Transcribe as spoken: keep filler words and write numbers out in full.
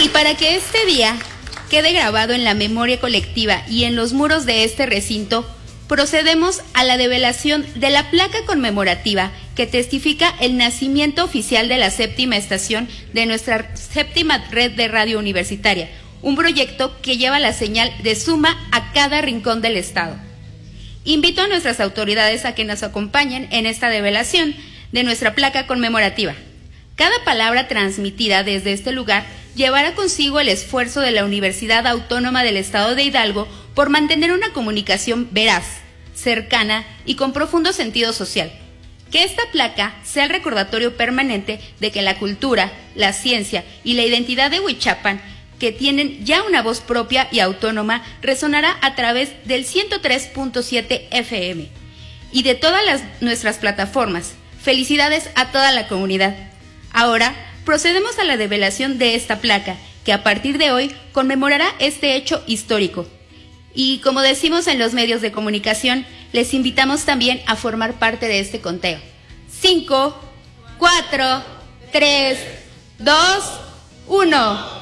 Y para que este día quede grabado en la memoria colectiva y en los muros de este recinto, procedemos a la develación de la placa conmemorativa que testifica el nacimiento oficial de la séptima estación de nuestra séptima red de radio universitaria, un proyecto que lleva la señal de Suma a cada rincón del estado. Invito a nuestras autoridades a que nos acompañen en esta develación de nuestra placa conmemorativa. Cada palabra transmitida desde este lugar llevará consigo el esfuerzo de la Universidad Autónoma del Estado de Hidalgo por mantener una comunicación veraz, cercana y con profundo sentido social. Que esta placa sea el recordatorio permanente de que la cultura, la ciencia y la identidad de Huichapan, que tienen ya una voz propia y autónoma, resonará a través del ciento tres punto siete F M y de todas las, nuestras plataformas. Felicidades a toda la comunidad. Ahora procedemos a la develación de esta placa, que a partir de hoy conmemorará este hecho histórico. Y como decimos en los medios de comunicación, les invitamos también a formar parte de este conteo. cinco, cuatro, tres, dos, uno.